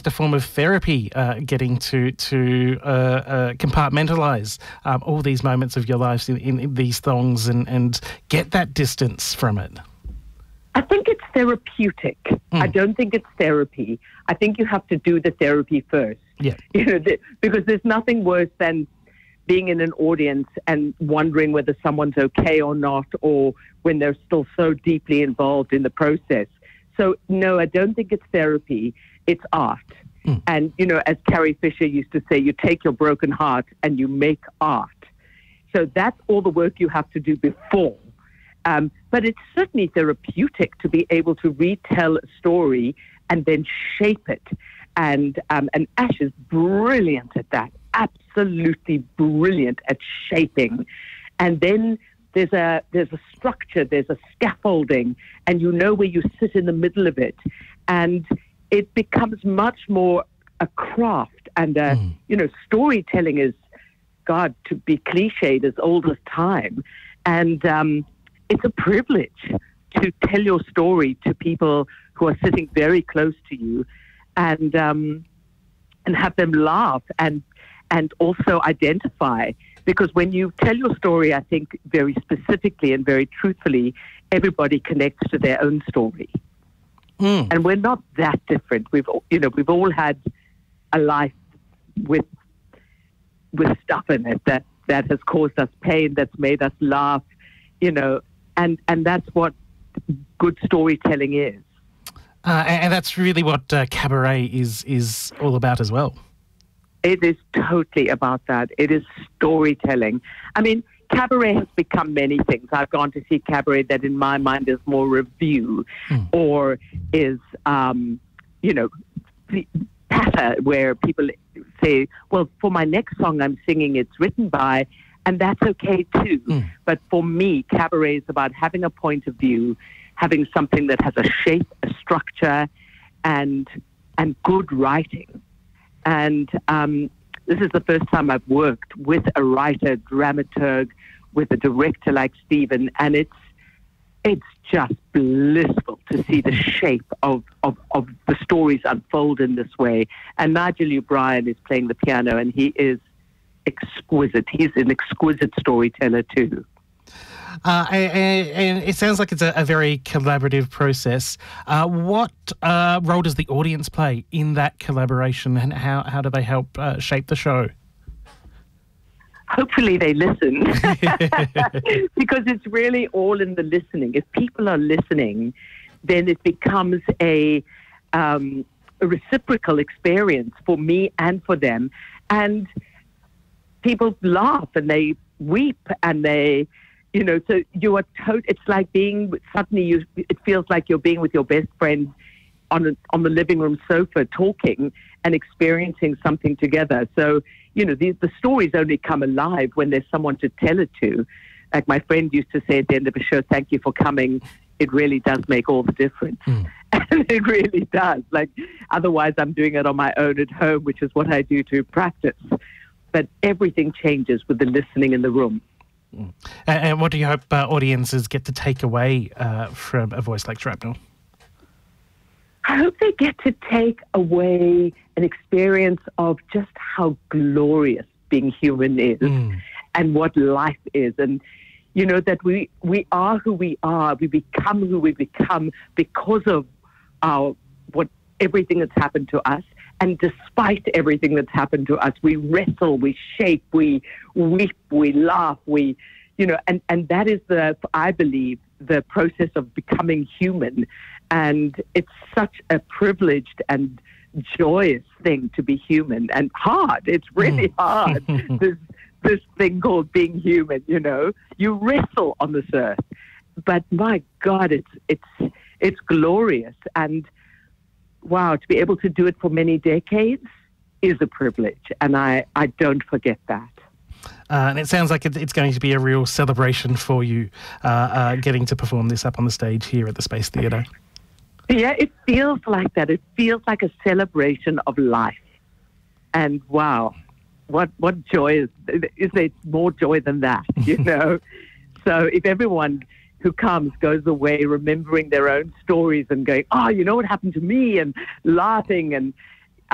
almost a form of therapy, getting to compartmentalise all these moments of your lives in these songs and get that distance from it. I think it's therapeutic. I don't think it's therapy. I think you have to do the therapy first. Yeah. Because there's nothing worse than being in an audience and wondering whether someone's okay or not, or when they're still so deeply involved in the process. So, no, I don't think it's therapy. It's art. And, as Carrie Fisher used to say, you take your broken heart and you make art. So that's all the work you have to do before. But it's certainly therapeutic to be able to retell a story and then shape it. And Ash is brilliant at that, absolutely brilliant at shaping. And then there's a structure, there's a scaffolding, and you know where you sit in the middle of it. And it becomes much more a craft. And, storytelling is, God, to be cliched, as old as time. And it's a privilege to tell your story to people who are sitting very close to you, and have them laugh and also identify. Because when you tell your story, I think very specifically and very truthfully, everybody connects to their own story. And we're not that different. We've all had a life with stuff in it that has caused us pain, that's made us laugh, and that's what good storytelling is. And that's really what Cabaret is all about as well. It is totally about that. It is storytelling. I mean, Cabaret has become many things. I've gone to see Cabaret that in my mind is more review or is, patter, where people say, well, for my next song I'm singing, it's written by, and that's okay too. But for me, Cabaret is about having a point of view, having something that has a shape, a structure, and good writing. And this is the first time I've worked with a writer, dramaturg, with a director like Stephen, and it's just blissful to see the shape of the stories unfold in this way. And Nigel O'Brien is playing the piano, and he is exquisite. He's an exquisite storyteller too. And it sounds like it's a very collaborative process. What role does the audience play in that collaboration, and how do they help shape the show? Hopefully they listen, because it's really all in the listening. If people are listening, then it becomes a reciprocal experience for me and for them. And people laugh and they weep and they... so you are it's like suddenly it feels like you're being with your best friend on the living room sofa talking and experiencing something together. So, the stories only come alive when there's someone to tell it to. Like my friend used to say at the end of a show, thank you for coming. It really does make all the difference. And it really does. Like, otherwise I'm doing it on my own at home, which is what I do to practice. But everything changes with the listening in the room. And what do you hope audiences get to take away from A Voice Like Shrapnel? I hope they get to take away an experience of just how glorious being human is and what life is. And, that we are who we are. We become who we become because of everything that's happened to us. And despite everything that's happened to us, we wrestle, we shape, we weep, we laugh, and that is I believe, the process of becoming human. And it's such a privileged and joyous thing to be human, and hard. It's really hard. This thing called being human, you wrestle on this earth, but my God, it's glorious. And wow, to be able to do it for many decades is a privilege, and I don't forget that. And it sounds like it's going to be a real celebration for you, getting to perform this up on the stage here at the Space Theatre. Yeah, it feels like that. It feels like a celebration of life. And wow, what joy is there more joy than that, So if everyone who comes goes away remembering their own stories and going, oh, what happened to me, and laughing